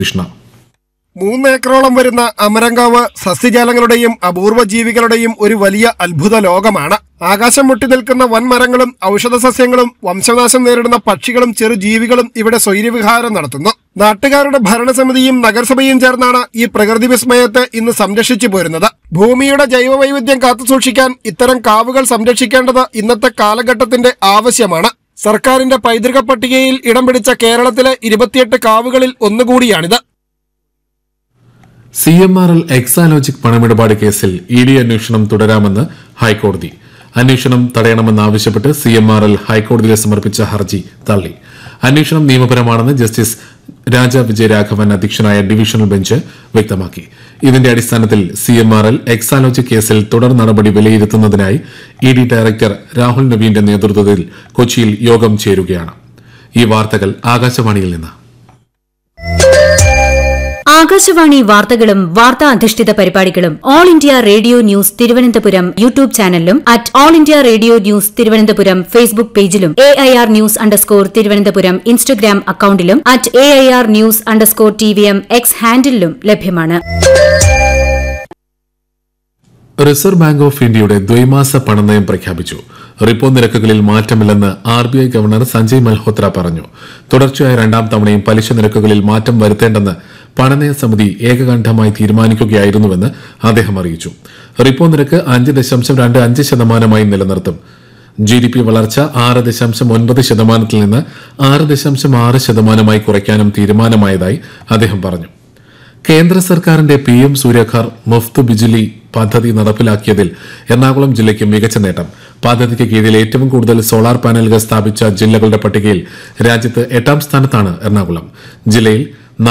കൃഷ്ണ. 3 ഏക്കറോളം വരുന്ന അമരങ്കാവ് സസ്യജാലങ്ങളുടെയും അപൂർവ ജീവികളുടെയും ഒരു വലിയ അത്ഭുത ലോകമാണ്. ആകാശം മുട്ടി നിൽക്കുന്ന വൻമരങ്ങളും ഔഷധ സസ്യങ്ങളും വംശനാശം നേരിടുന്ന പക്ഷികളും ചെറു ജീവികളും ഇവിടെ സ്വൈര്യവിഹാരം നടത്തുന്നു. നാട്ടുകാരുടെ ഭരണസമിതിയും നഗരസഭയും ചേർന്നാണ് ഈ പ്രകൃതി വിസ്മയത്തെ ഇന്ന് സംരക്ഷിച്ചു പോരുന്നത്. ഭൂമിയുടെ ജൈവവൈവിധ്യം കാത്തുസൂക്ഷിക്കാൻ ഇത്തരം കാവുകൾ സംരക്ഷിക്കേണ്ടത് ഇന്നത്തെ കാലഘട്ടത്തിന്റെ ആവശ്യമാണ്. സർക്കാരിന്റെ പൈതൃക പട്ടികയിൽ ഇടം പിടിച്ച കേരളത്തിലെ 28 കാവുകളിൽ ഒന്നുകൂടിയാണിത്. CMRL എക്സാലോജിക് പണമിടപാട് കേസിൽ ED അന്വേഷണം തുടരാമെന്ന് ഹൈക്കോടതി. അന്വേഷണം തടയണമെന്നാവശ്യപ്പെട്ട് CMRL ഹൈക്കോടതിയിൽ സമർപ്പിച്ച ഹർജി തള്ളി. അന്വേഷണം നിയമപരമാണെന്ന് ജസ്റ്റിസ് രാജ വിജയരാഘവൻ അധ്യക്ഷനായ ഡിവിഷണൽ ബെഞ്ച് വ്യക്തമാക്കി. ഇതിന്റെ അടിസ്ഥാനത്തിൽ CMRL എക്സാലോജിക് കേസിൽ തുടർ നടപടി വിലയിരുത്തുന്നതിനായി ED ഡയറക്ടർ രാഹുൽ നവീന്റെ നേതൃത്വത്തിൽ കൊച്ചിയിൽ യോഗം ചേരുകയാണ്. ഈ വാർത്തകൾ ആകാശവാണിയിൽ നിന്ന്. ആകാശവാണി വാർത്തകളും വാർത്താ അധിഷ്ഠിത പരിപാടികളും all India radio news Thiruvananthapuram YouTube ചാനലിലും @all India radio news Thiruvananthapuram Facebook പേജിലും AIR ന്യൂസ് തിരുവനന്തപുരം ഇൻസ്റ്റഗ്രാം അക്കൌണ്ടിലും @AIR ന്യൂസ് TVM X ഹാൻഡിലും ലഭ്യമാണ്. റിസർവ് ബാങ്ക് ഓഫ് ഇന്ത്യയുടെ ദ്വൈമാസ പണനയം പ്രഖ്യാപിച്ചു. റിപ്പോ നിരക്കുകളിൽ മാറ്റമില്ലെന്ന് RBI ഗവർണർ സഞ്ജയ് മൽഹോത്ര പറഞ്ഞു. തുടർച്ചയായ 2ാം തവണയും പലിശ നിരക്കുകളിൽ മാറ്റം വരുത്തേണ്ടെന്ന് പണനയ സമിതി ഏകകണ്ഠമായി തീരുമാനിക്കുകയായിരുന്നുവെന്ന് അദ്ദേഹം അറിയിച്ചു. റിപ്പോ നിരക്ക് 5.25% നിലനിർത്തും. GDP വളർച്ച 6.9% നിന്ന് 6.6% കുറയ്ക്കാനും തീരുമാനമായതായി അദ്ദേഹം പറഞ്ഞു. കേന്ദ്ര സർക്കാരിന്റെ PM സൂര്യഘർ മുഫ്ത് ബിജ്ലി പദ്ധതി നടപ്പിലാക്കിയതിൽ എറണാകുളം ജില്ലയ്ക്ക് മികച്ച നേട്ടം. പദ്ധതിക്ക് കീഴിൽ ഏറ്റവും കൂടുതൽ സോളാർ പാനലുകൾ സ്ഥാപിച്ച ജില്ലകളുടെ പട്ടികയിൽ രാജ്യത്ത് 8ാം സ്ഥാനത്താണ് എറണാകുളം. ജില്ലയിൽ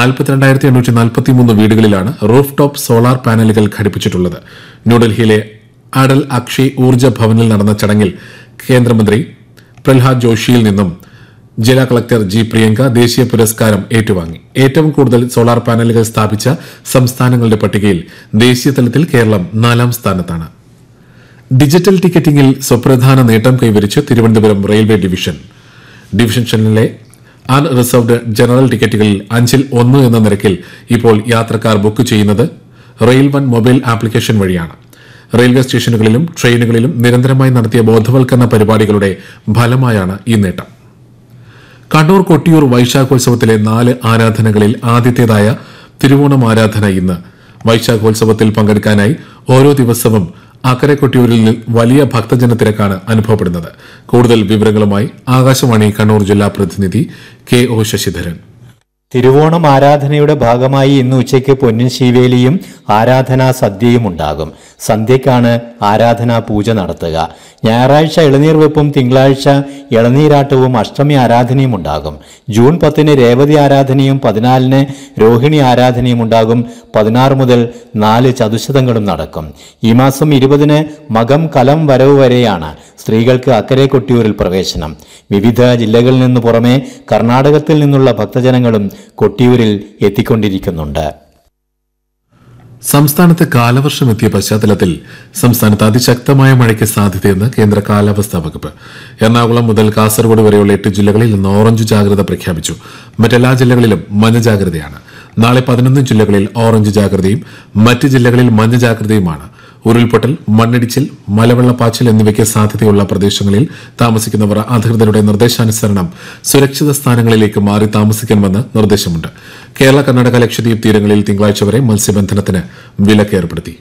42,843 വീടുകളിലാണ് റൂഫ് ടോപ്പ് സോളാർ പാനലുകൾ ഘടിപ്പിച്ചിട്ടുള്ളത്. ന്യൂഡൽഹിയിലെ അടൽ അക്ഷയ് ഊർജ്ജ ഭവനിൽ നടന്ന ചടങ്ങിൽ കേന്ദ്രമന്ത്രി പ്രഹ്ലാദ് ജോഷിയിൽ നിന്നും ജില്ലാ കളക്ടർ G. പ്രിയങ്ക ദേശീയ പുരസ്കാരം ഏറ്റുവാങ്ങി. ഏറ്റവും കൂടുതൽ സോളാർ പാനലുകൾ സ്ഥാപിച്ച സംസ്ഥാനങ്ങളുടെ പട്ടികയിൽ ദേശീയ തലത്തിൽ കേരളം 4ാം സ്ഥാനത്താണ്. ഡിജിറ്റൽ ടിക്കറ്റിംഗിൽ സുപ്രധാന നേട്ടം കൈവരിച്ച് തിരുവനന്തപുരം റെയിൽവേ ഡിവിഷനിലെ അൺറിസർവ്ഡ് ജനറൽ ടിക്കറ്റുകളിൽ 5ൽ 1 എന്ന നിരക്കിൽ ഇപ്പോൾ യാത്രക്കാർ ബുക്ക് ചെയ്യുന്നത് റെയിൽ വൺ മൊബൈൽ ആപ്ലിക്കേഷൻ വഴിയാണ്. റെയിൽവേ സ്റ്റേഷനുകളിലും ട്രെയിനുകളിലും നിരന്തരമായി നടത്തിയ ബോധവൽക്കരണ പരിപാടികളുടെ ഫലമായാണ് ഈ നേട്ടം. കണ്ണൂർ കൊട്ടിയൂർ വൈശാഖോത്സവത്തിലെ 4 ആരാധനകളിൽ ആദ്യത്തേതായ തിരുവോണം ആരാധന ഇന്ന്. വൈശാഖോത്സവത്തിൽ പങ്കെടുക്കാനായി ഓരോ ദിവസവും അക്കരെ കൊട്ടിയൂരിൽ വലിയ ഭക്തജന തിരക്കാണ് അനുഭവപ്പെടുന്നത്. കൂടുതൽ വിവരങ്ങളുമായി ആകാശവാണി കണ്ണൂർ ജില്ലാ പ്രതിനിധി KO ശശിധരൻ. തിരുവോണം ആരാധനയുടെ ഭാഗമായി ഇന്ന് ഉച്ചയ്ക്ക് പൊന്നിൻ ശീവേലിയും ആരാധനാ സദ്യയും ഉണ്ടാകും. സന്ധ്യയ്ക്കാണ് ആരാധനാ പൂജ നടത്തുക. ഞായറാഴ്ച ഇളനീർ വെപ്പും തിങ്കളാഴ്ച ഇളനീരാട്ടവും അഷ്ടമി ആരാധനയും ഉണ്ടാകും. ജൂൺ 10 രേവതി ആരാധനയും 14 രോഹിണി ആരാധനയും ഉണ്ടാകും. 16 മുതൽ 4 ചതുശതങ്ങളും നടക്കും. ഈ മാസം 20 മകം കലം വരവ് വരെയാണ് സ്ത്രീകൾക്ക് അക്കരെ കൊട്ടിയൂരിൽ പ്രവേശനം. വിവിധ ജില്ലകളിൽ നിന്ന് പുറമെ കർണാടകത്തിൽ നിന്നുള്ള ഭക്തജനങ്ങളും കൊട്ടിയൂരിൽ എത്തിക്കൊണ്ടിരിക്കുന്നുണ്ട്. സംസ്ഥാനത്ത് കാലവർഷം എത്തിയ പശ്ചാത്തലത്തിൽ സംസ്ഥാനത്ത് അതിശക്തമായ മഴയ്ക്ക് സാധ്യതയെന്ന് കേന്ദ്ര കാലാവസ്ഥാ വകുപ്പ്. എറണാകുളം മുതൽ കാസർഗോഡ് വരെയുള്ള 8 ജില്ലകളിൽ ഇന്ന് ഓറഞ്ച് ജാഗ്രത പ്രഖ്യാപിച്ചു. മറ്റെല്ലാ ജില്ലകളിലും മഞ്ഞ ജാഗ്രതയാണ്. നാളെ 11 ജില്ലകളിൽ ഓറഞ്ച് ജാഗ്രതയും മറ്റ് ജില്ലകളിൽ മഞ്ഞ ജാഗ്രതയുമാണ്. ഉരുൾപൊട്ടൽ, മണ്ണിടിച്ചിൽ, മലവെള്ളപ്പാച്ചിൽ എന്നിവയ്ക്ക് സാധ്യതയുള്ള പ്രദേശങ്ങളിൽ താമസിക്കുന്നവർ അധികൃതരുടെ നിർദ്ദേശാനുസരണം സുരക്ഷിത സ്ഥാനങ്ങളിലേക്ക് മാറി താമസിക്കണമെന്ന് നിർദ്ദേശമുണ്ട്. കേരള, കർണാടക, ലക്ഷദ്വീപ് തീരങ്ങളിൽ തിങ്കളാഴ്ച വരെ മത്സ്യബന്ധനത്തിന് വിലക്ക് ഏർപ്പെടുത്തി.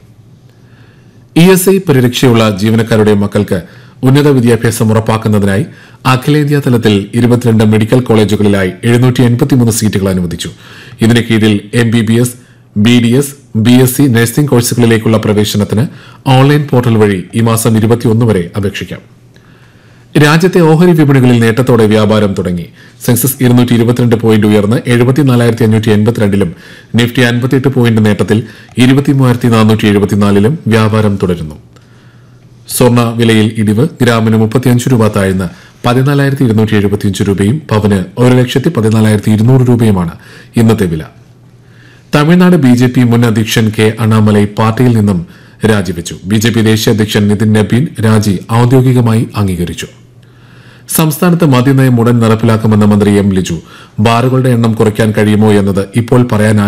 ESI പരിരക്ഷയുള്ള ജീവനക്കാരുടെ മക്കൾക്ക് ഉന്നത വിദ്യാഭ്യാസം ഉറപ്പാക്കുന്നതിനായി അഖിലേന്ത്യാ തലത്തിൽ 22 മെഡിക്കൽ കോളേജുകളിലായി 783 സീറ്റുകൾ അനുവദിച്ചു. ഇതിന് കീഴിൽ MBBS, BDS, BSc നഴ്സിംഗ് കോഴ്സുകളിലേക്കുള്ള പ്രവേശനത്തിന് ഓൺലൈൻ പോർട്ടൽ വഴി ഈ മാസം 21 വരെ അപേക്ഷിക്കാം. രാജ്യത്തെ ഓഹരി വിപണികളിൽ നേട്ടത്തോടെ വ്യാപാരം തുടങ്ങി. സെൻസസ് 222 പോയിന്റ് ഉയർന്ന് 74,582-ലും നിഫ്റ്റി 58 പോയിന്റ് നേട്ടത്തിൽ 23,474-ലും വ്യാപാരം തുടരുന്നു. സ്വർണ്ണ വിലയിൽ ഇടിവ്. ഗ്രാമിന് 35 രൂപ താഴ്ന്ന് 14,275 രൂപയും പവന് 1,14,200 രൂപയുമാണ് ഇന്നത്തെ വില. തമിഴ്നാട് BJP മുൻ അധ്യക്ഷൻ K. അണ്ണാമലൈ പാർട്ടിയിൽ നിന്നും രാജിവെച്ചു. BJP ദേശീയ അധ്യക്ഷൻ നിതിൻ നബീൻ രാജി ഔദ്യോഗികമായി അംഗീകരിച്ചു. സംസ്ഥാനത്ത് മദ്യനയം ഉടൻ നടപ്പിലാക്കുമെന്ന് മന്ത്രി എം ലിജു. ബാറുകളുടെ എണ്ണം കുറയ്ക്കാൻ കഴിയുമോ എന്നത് ഇപ്പോൾ പറയാൻ